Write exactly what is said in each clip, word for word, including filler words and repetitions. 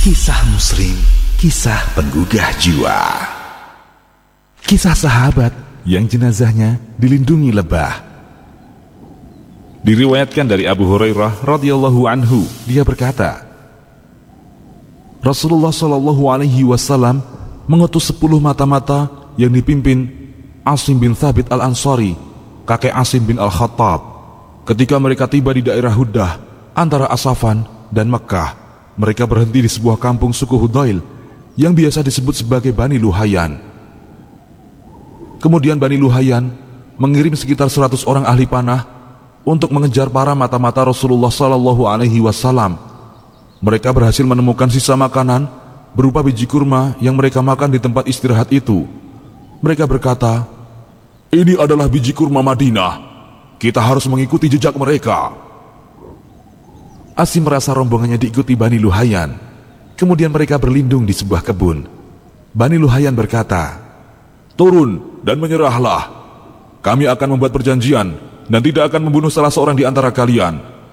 Kisah Muslim, kisah penggugah jiwa. Kisah sahabat yang jenazahnya dilindungi lebah. Diriwayatkan dari Abu Hurairah radhiyallahu anhu, dia berkata, Rasulullah shallallahu alaihi wasallam mengutus sepuluh mata-mata yang dipimpin Asim bin Thabit al-Ansari, kakek Asim bin al-Khattab. Ketika mereka tiba di daerah Huddah antara Asafan dan Mekkah, mereka berhenti di sebuah kampung suku Hudail yang biasa disebut sebagai Bani Luhayyan. Kemudian Bani Luhayyan mengirim sekitar seratus orang ahli panah untuk mengejar para mata-mata Rasulullah sallallahu alaihi wasallam. Mereka berhasil menemukan sisa makanan berupa biji kurma yang mereka makan di tempat istirahat itu. Mereka berkata, "Ini adalah biji kurma Madinah. Kita harus mengikuti jejak mereka." Asim merasa rombongannya diikuti Bani Luhayyan. Kemudian mereka berlindung di sebuah kebun. Bani Luhayyan berkata, "Turun dan menyerahlah. Kami akan membuat perjanjian dan tidak akan membunuh salah seorang di antara kalian."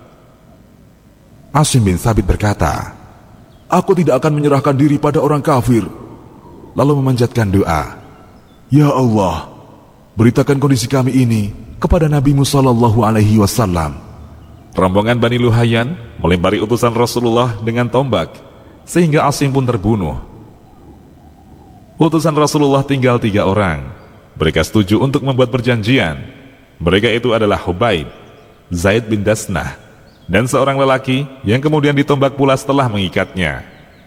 Asim bin Thabit berkata, "Aku tidak akan menyerahkan diri pada orang kafir." Lalu memanjatkan doa, "Ya Allah, beritakan kondisi kami ini kepada Nabi-Mu sallallahu alaihi wasallam." Rombongan Bani Luhayyan melempari utusan Rasulullah dengan tombak, sehingga Asim pun terbunuh. Utusan Rasulullah tinggal tiga orang. Mereka setuju untuk membuat perjanjian. Mereka itu adalah Hubaib, Zaid bin Dasnah, dan seorang lelaki yang kemudian ditombak pula setelah mengikatnya.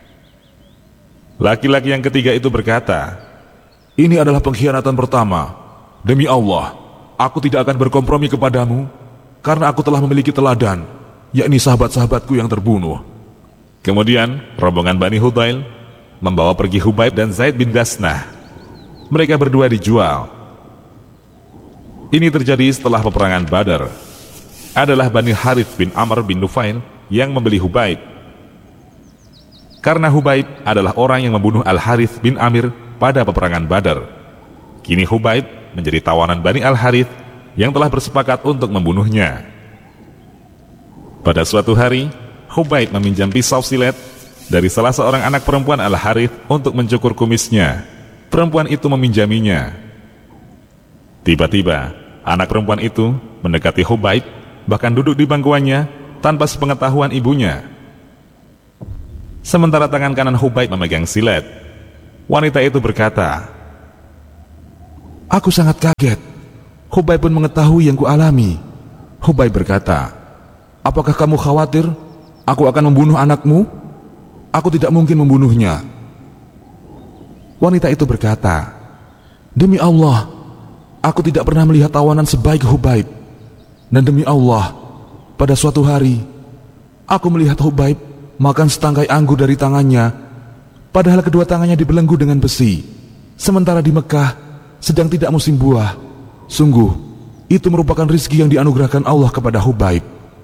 Laki-laki yang ketiga itu berkata, "Ini adalah pengkhianatan pertama. Demi Allah, aku tidak akan berkompromi kepadamu, karena aku telah memiliki teladan, yakni sahabat-sahabatku yang terbunuh." Kemudian rombongan Bani Hudail membawa pergi Hubaib dan Zaid bin Dasnah. Mereka berdua dijual. Ini terjadi setelah peperangan Badar. Adalah Bani Harith bin Amr bin Nufail yang membeli Hubaib. Karena Hubaib adalah orang yang membunuh Al-Harith bin Amir pada peperangan Badar. Kini Hubaib menjadi tawanan Bani Al-Harith yang telah bersepakat untuk membunuhnya. Pada suatu hari, Hubaib meminjam pisau silet dari salah seorang anak perempuan Al-Harith untuk mencukur kumisnya. Perempuan itu meminjaminya. Tiba-tiba, anak perempuan itu mendekati Hubaib, bahkan duduk di bangkuannya tanpa sepengetahuan ibunya. Sementara tangan kanan Hubaib memegang silet. Wanita itu berkata, "Aku sangat kaget." Hubaib pun mengetahui yang kualami. Hubaib berkata, "Apakah kamu khawatir aku akan membunuh anakmu? Aku tidak mungkin membunuhnya." Wanita itu berkata, "Demi Allah, aku tidak pernah melihat tawanan sebaik Hubaib. Dan demi Allah, pada suatu hari, aku melihat Hubaib makan setangkai anggur dari tangannya, padahal kedua tangannya dibelenggu dengan besi. Sementara di Mekah sedang tidak musim buah. Sungguh, itu merupakan rizki yang dianugerahkan Allah kepada Hubaib."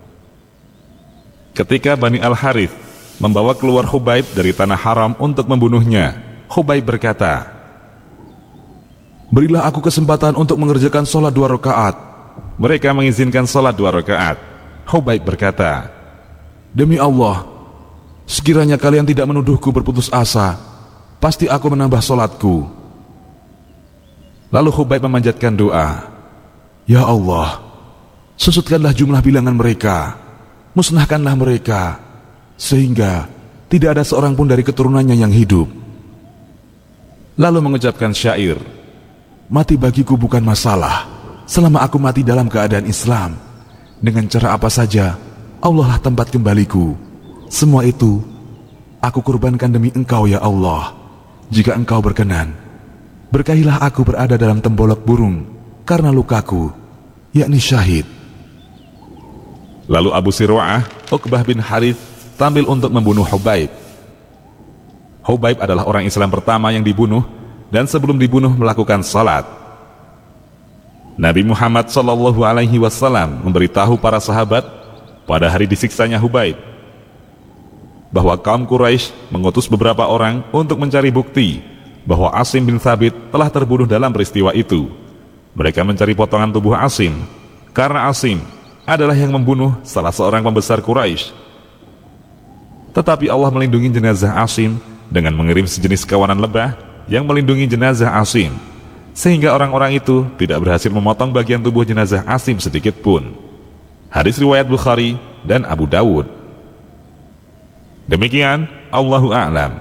Ketika Bani Al-Harith membawa keluar Hubaib dari tanah haram untuk membunuhnya, Hubaib berkata, "Berilah aku kesempatan untuk mengerjakan sholat dua rakaat." Mereka mengizinkan sholat dua rakaat. Hubaib berkata, "Demi Allah, sekiranya kalian tidak menuduhku berputus asa, pasti aku menambah sholatku." Lalu Hubaib memanjatkan doa, "Ya Allah, susutkanlah jumlah bilangan mereka, musnahkanlah mereka, sehingga tidak ada seorang pun dari keturunannya yang hidup." Lalu mengucapkan syair, "Mati bagiku bukan masalah, selama aku mati dalam keadaan Islam. Dengan cara apa saja, Allah lah tempat kembaliku. Semua itu aku kurbankan demi Engkau ya Allah. Jika Engkau berkenan, berkahilah aku berada dalam tembolok burung karena lukaku, yakni syahid." Lalu Abu Sirwa'ah, Uqbah bin Harith, tampil untuk membunuh Hubaib. Hubaib adalah orang Islam pertama yang dibunuh, dan sebelum dibunuh melakukan salat. Nabi Muhammad sallallahu alaihi wasallam memberitahu para sahabat pada hari disiksanya Hubaib bahwa kaum Quraisy mengutus beberapa orang untuk mencari bukti bahwa Asim bin Thabit telah terbunuh dalam peristiwa itu. Mereka mencari potongan tubuh Asim, karena Asim adalah yang membunuh salah seorang pembesar Quraisy. Tetapi Allah melindungi jenazah Asim dengan mengirim sejenis kawanan lebah yang melindungi jenazah Asim, sehingga orang-orang itu tidak berhasil memotong bagian tubuh jenazah Asim sedikit pun. Hadis riwayat Bukhari dan Abu Dawud. Demikian, Allahu a'lam.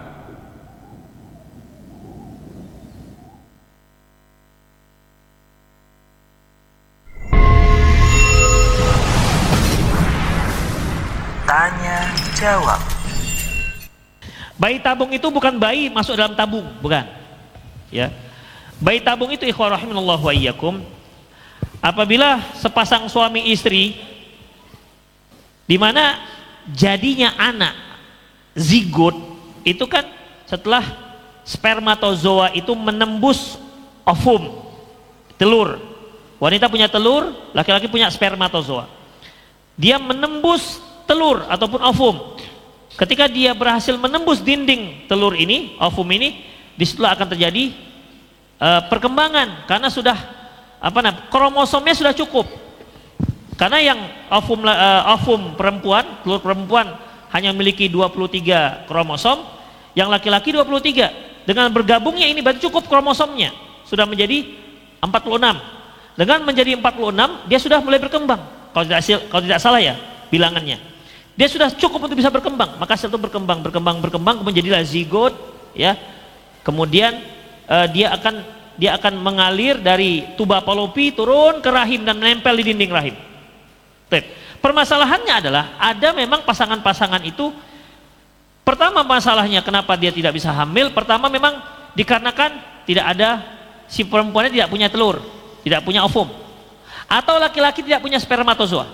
Tanya jawab. Bayi tabung itu bukan bayi masuk dalam tabung, bukan. Ya. Bayi tabung itu ikhwan rahimanallah wa iyyakum, apabila sepasang suami istri di mana jadinya anak zigot itu kan setelah spermatozoa itu menembus ovum, telur. Wanita punya telur, laki-laki punya spermatozoa. Dia menembus telur ataupun ovum. Ketika dia berhasil menembus dinding telur ini, ovum ini, disitulah akan terjadi uh, perkembangan karena sudah apa namanya, kromosomnya sudah cukup. Karena yang ovum uh, ovum perempuan, telur perempuan hanya memiliki dua puluh tiga kromosom, yang laki-laki dua puluh tiga. Dengan bergabungnya ini berarti cukup kromosomnya sudah menjadi empat puluh enam. Dengan menjadi empat puluh enam, dia sudah mulai berkembang. Kalau tidak kalau tidak salah ya bilangannya. Dia sudah cukup untuk bisa berkembang, maka sel itu berkembang, berkembang, berkembang, kemudian jadilah zigot, ya. Kemudian uh, dia akan dia akan mengalir dari tuba Fallopi turun ke rahim dan menempel di dinding rahim. Baik. Permasalahannya adalah ada memang pasangan-pasangan itu. Pertama masalahnya kenapa dia tidak bisa hamil? Pertama memang dikarenakan tidak ada, si perempuannya tidak punya telur, tidak punya ovum, atau laki-laki tidak punya spermatozoa,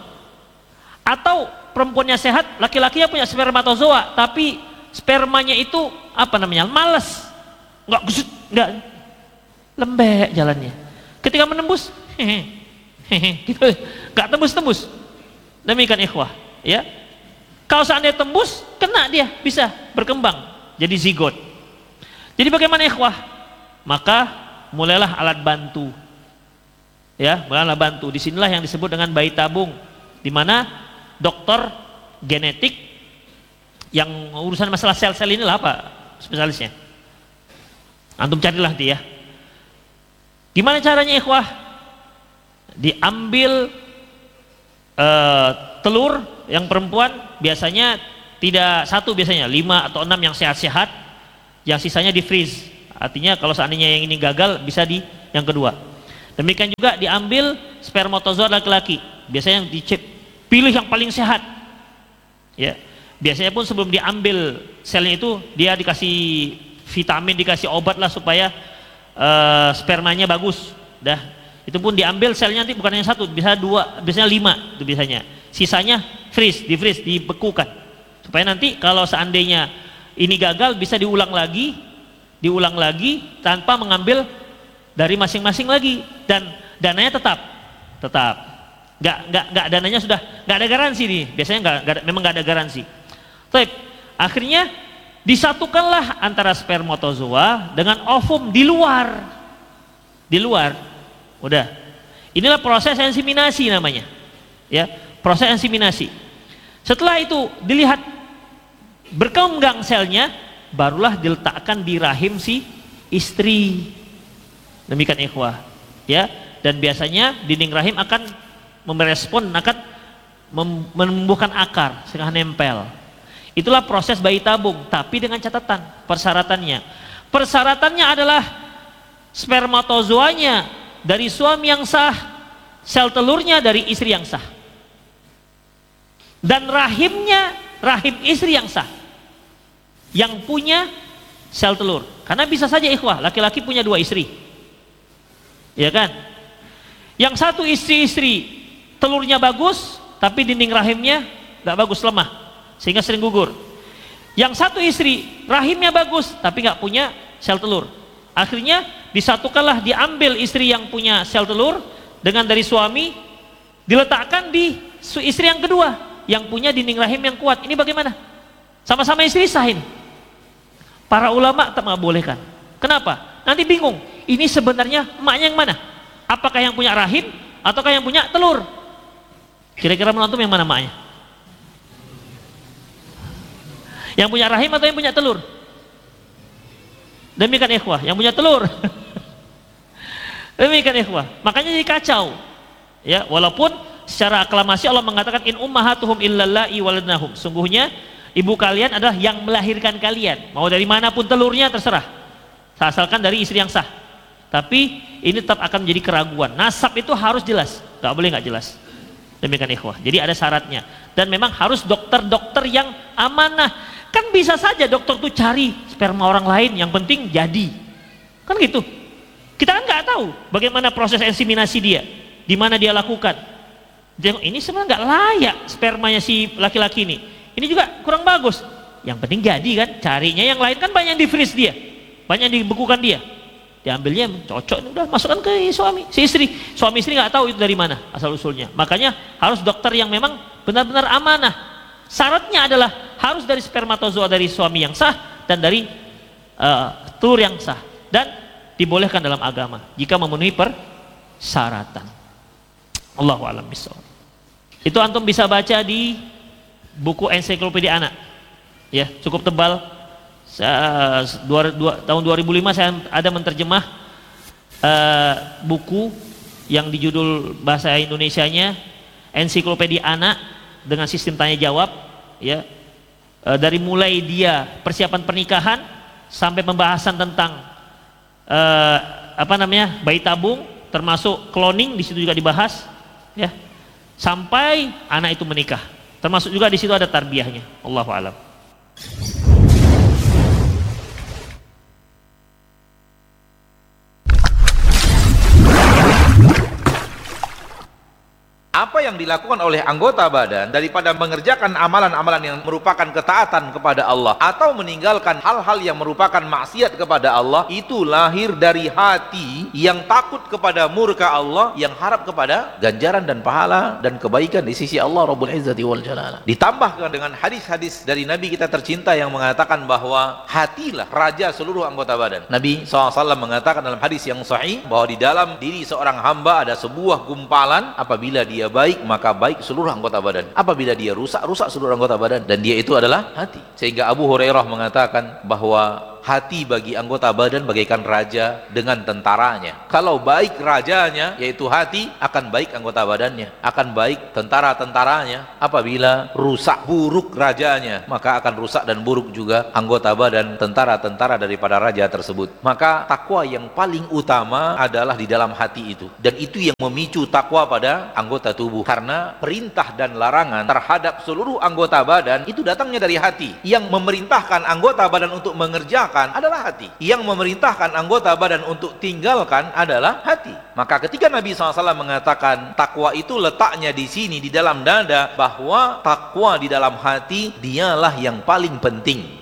atau perempuannya sehat, laki-lakinya punya spermatozoa, tapi spermanya itu apa namanya, males, nggak gusut, nggak lembek jalannya. Ketika menembus, hehe, hehe, gitu, nggak tembus-tembus. Demikian ikhwah, ya. Kalau seandainya tembus, kena dia bisa berkembang jadi zigot. Jadi bagaimana ikhwah? Maka mulailah alat bantu, ya, mulailah bantu. Disinilah yang disebut dengan bayi tabung, di mana dokter genetik yang urusan masalah sel-sel inilah apa spesialisnya. Antum carilah dia. Gimana caranya ikhwah? Diambil uh, telur yang perempuan, biasanya tidak satu, biasanya lima atau enam yang sehat-sehat, yang sisanya di freeze. Artinya kalau seandainya yang ini gagal bisa di yang kedua. Demikian juga diambil spermatozoa laki-laki, biasanya yang dicek, pilih yang paling sehat, ya. Biasanya pun sebelum diambil selnya itu dia dikasih vitamin, dikasih obat lah supaya uh, spermanya bagus. Dah, itu pun diambil selnya nanti bukan yang satu, bisa dua, biasanya lima itu biasanya. Sisanya freeze, di freeze, dibekukan supaya nanti kalau seandainya ini gagal bisa diulang lagi, diulang lagi tanpa mengambil dari masing-masing lagi, dan dananya tetap, tetap. Nggak, nggak, nggak dananya sudah nggak ada garansi nih, biasanya nggak, nggak memang nggak ada garansi. Baik, akhirnya disatukanlah antara spermatozoa dengan ovum di luar, di luar, udah. Inilah proses inseminasi namanya, ya, proses inseminasi. Setelah itu dilihat berkembang selnya, barulah diletakkan di rahim si istri. Demikian ikhwah, ya. Dan biasanya dinding rahim akan merespon, akan menumbuhkan akar sehingga nempel. Itulah proses bayi tabung, tapi dengan catatan persyaratannya. Persyaratannya adalah spermatozoanya dari suami yang sah, sel telurnya dari istri yang sah, dan rahimnya rahim istri yang sah, yang punya sel telur. Karena bisa saja ikhwah, laki-laki punya dua istri, ya kan? Yang satu istri-istri telurnya bagus, tapi dinding rahimnya nggak bagus, lemah, sehingga sering gugur. Yang satu istri rahimnya bagus, tapi nggak punya sel telur. Akhirnya disatukanlah, diambil istri yang punya sel telur dengan dari suami, diletakkan di istri yang kedua yang punya dinding rahim yang kuat. Ini bagaimana? Sama-sama istri sah ini. Para ulama tak membolehkan. Kenapa? Nanti bingung. Ini sebenarnya emaknya yang mana? Apakah yang punya rahim ataukah yang punya telur? Kira-kira menantum yang mana maknya? Yang punya rahim atau yang punya telur? Demikian ikhwah, yang punya telur. Demikian ikhwah. Makanya jadi kacau. Ya, walaupun secara aklamasi Allah mengatakan in ummahatuhum illallai waladnahum. Sungguhnya ibu kalian adalah yang melahirkan kalian. Mau dari manapun telurnya terserah. Asalkan dari istri yang sah. Tapi ini tetap akan menjadi keraguan. Nasab itu harus jelas, nggak boleh nggak jelas. Demikian ikhwah. Jadi ada syaratnya. Dan memang harus dokter-dokter yang amanah. Kan bisa saja dokter tuh cari sperma orang lain, yang penting jadi. Kan gitu. Kita kan nggak tahu bagaimana proses inseminasi dia, di mana dia lakukan. Dia, ini sebenarnya nggak layak spermanya si laki-laki ini. Ini juga kurang bagus. Yang penting jadi kan. Carinya yang lain kan banyak yang di freeze dia, banyak yang dibekukan dia. Diambilnya cocok, udah masukkan ke suami, si istri. Suami istri nggak tahu itu dari mana asal usulnya. Makanya harus dokter yang memang benar-benar amanah. Syaratnya adalah harus dari spermatozoa dari suami yang sah dan dari uh, telur yang sah, dan dibolehkan dalam agama jika memenuhi persyaratan. Allahu a'lam bishawab. Itu antum bisa baca di buku ensiklopedia anak. Ya, cukup tebal. Saya, dua, dua, tahun dua ribu lima saya ada menerjemah uh, buku yang dijudul bahasa Indonesianya ensiklopedia anak dengan sistem tanya jawab, ya, uh, dari mulai dia persiapan pernikahan sampai pembahasan tentang uh, apa namanya bayi tabung, termasuk cloning di situ juga dibahas, ya, sampai anak itu menikah, termasuk juga di situ ada tarbiyahnya. Allahu a'lam. Apa yang dilakukan oleh anggota badan daripada mengerjakan amalan-amalan yang merupakan ketaatan kepada Allah atau meninggalkan hal-hal yang merupakan maksiat kepada Allah, itu lahir dari hati yang takut kepada murka Allah, yang harap kepada ganjaran dan pahala dan kebaikan di sisi Allah Rabbul Izzati wal Jalala. Ditambahkan dengan hadis-hadis dari Nabi kita tercinta yang mengatakan bahwa hatilah raja seluruh anggota badan. Nabi shallallahu alaihi wasallam mengatakan dalam hadis yang sahih bahwa di dalam diri seorang hamba ada sebuah gumpalan, apabila dia baik maka baik seluruh anggota badan, apabila dia rusak rusak seluruh anggota badan, dan dia itu adalah hati. Sehingga Abu Hurairah mengatakan bahwa hati bagi anggota badan bagaikan raja dengan tentaranya. Kalau baik rajanya yaitu hati, akan baik anggota badannya, akan baik tentara-tentaranya. Apabila rusak buruk rajanya, maka akan rusak dan buruk juga anggota badan, tentara-tentara daripada raja tersebut. Maka takwa yang paling utama adalah di dalam hati itu, dan itu yang memicu takwa pada anggota tubuh, karena perintah dan larangan terhadap seluruh anggota badan itu datangnya dari hati. Yang memerintahkan anggota badan untuk mengerjakan adalah hati, yang memerintahkan anggota badan untuk tinggalkan adalah hati. Maka ketika Nabi shallallahu alaihi wasallam mengatakan takwa itu letaknya di sini, di dalam dada, bahwa takwa di dalam hati dialah yang paling penting.